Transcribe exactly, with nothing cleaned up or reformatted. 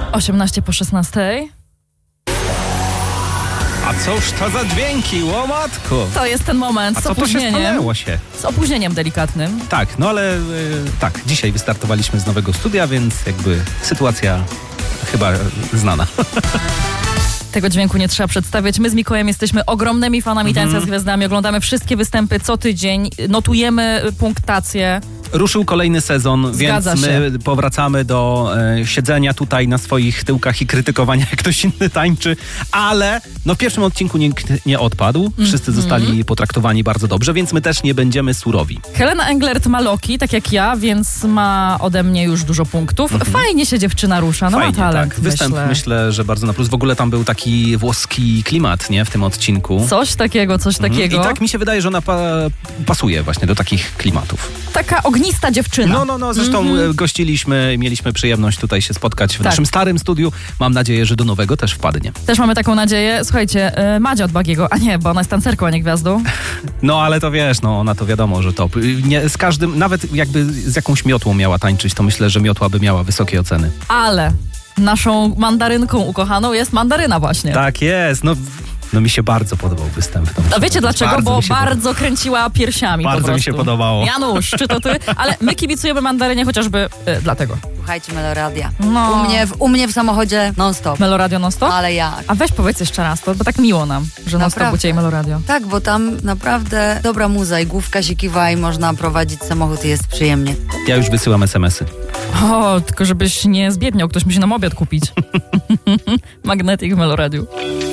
osiemnaście po szesnastej. A cóż to za dźwięki, łomatko? To jest ten moment A z co to się opóźnieniem. stanęło się? Z opóźnieniem delikatnym. Tak, no ale y, tak, dzisiaj wystartowaliśmy z nowego studia, więc jakby sytuacja chyba znana. Tego dźwięku nie trzeba przedstawiać. My z Mikołajem jesteśmy ogromnymi fanami Mhm. Tańca z Gwiazdami. Oglądamy wszystkie występy co tydzień. Notujemy punktację. Ruszył kolejny sezon, Zgadza więc my się. powracamy do e, siedzenia tutaj na swoich tyłkach i krytykowania, jak ktoś inny tańczy, ale no w pierwszym odcinku nikt nie odpadł. Wszyscy zostali potraktowani bardzo dobrze, więc my też nie będziemy surowi. Helena Englert ma Loki, tak jak ja, więc ma ode mnie już dużo punktów. Fajnie się dziewczyna rusza, no Fajnie, ma talent, tak. Występ myślę. myślę, że bardzo na plus. W ogóle tam był taki włoski klimat, nie, w tym odcinku. Coś takiego, coś takiego. I tak mi się wydaje, że ona pa- pasuje właśnie do takich klimatów. Taka ognista dziewczyna. No, no, no, zresztą Mhm. e, gościliśmy, mieliśmy przyjemność tutaj się spotkać w Tak. naszym starym studiu. Mam nadzieję, że do nowego też wpadnie. Też mamy taką nadzieję. Słuchajcie, y, Madzia od Bagiego, a nie, bo ona jest tancerką, a nie gwiazdą. No, ale to wiesz, no, ona to wiadomo, że top. Nie, z każdym, nawet jakby z jakąś miotłą miała tańczyć, to myślę, że miotła by miała wysokie oceny. Ale naszą mandarynką ukochaną jest mandaryna właśnie. Tak jest, no... No mi się bardzo podobał występ. To A muszę wiecie powiedzieć. dlaczego? Bardzo Bo mi się bardzo kręciła piersiami Bardzo po prostu. mi się podobało. Janusz, czy to ty? Ale my kibicujemy mandarynie chociażby y, dlatego. Słuchajcie Meloradia. No. U, mnie w, u mnie w samochodzie non-stop. Meloradio non-stop? Ale jak? A weź powiedz jeszcze raz to, bo tak miło nam, że non-stop u Naprawdę. ciebie Meloradio. Tak, bo tam naprawdę dobra muza i główka się kiwa i można prowadzić samochód i jest przyjemnie. Ja już wysyłam es em esy. O, tylko żebyś nie zbiedniał, ktoś musi nam obiad kupić. Magnetic w Meloradiu.